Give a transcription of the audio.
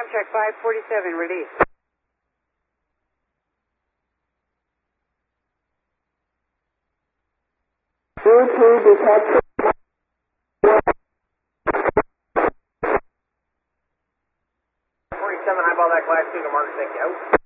check 547, release. Due to detection. 47, eyeball that class 2 to Mark, thank you. Out.